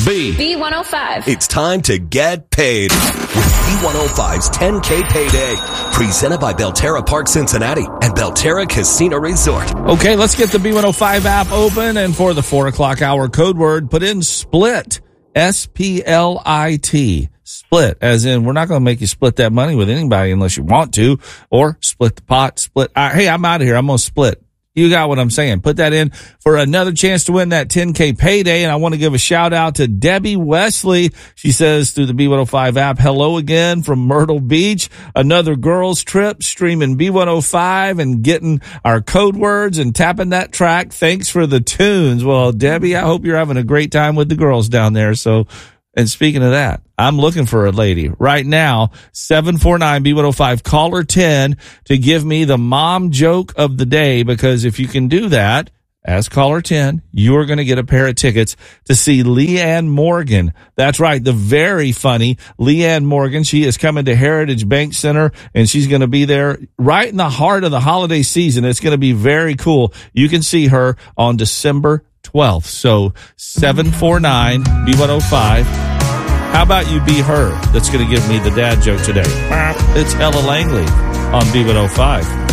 B105. It's time to get paid with B105's 10K Payday. Presented by Belterra Park Cincinnati and Belterra Casino Resort. Okay, let's get the B105 app open. And for the 4 o'clock hour code word, put in split. S-P-L-I-T. Split, as in we're not going to make you split that money with anybody unless you want to, or split the pot, split. Hey, I'm out of here. I'm going to split. You got what I'm saying. Put that in for another chance to win that 10K payday. And I want to give a shout out to Debbie Wesley. She says through the B105 app, hello again from Myrtle Beach. Another girls trip, streaming B105 and getting our code words and tapping that track. Thanks for the tunes. Well, Debbie, I hope you're having a great time with the girls down there. So, and speaking of that, I'm looking for a lady right now, 749-B105, caller 10 to give me the mom joke of the day, because if you can do that, as caller 10, you're going to get a pair of tickets to see Leanne Morgan. That's right, the very funny Leanne Morgan. She is coming to Heritage Bank Center, and she's going to be there right in the heart of the holiday season. It's going to be very cool. You can see her on December 12th. So 749-B105. How about you be her that's going to give me the dad joke today? It's Ella Langley on B105.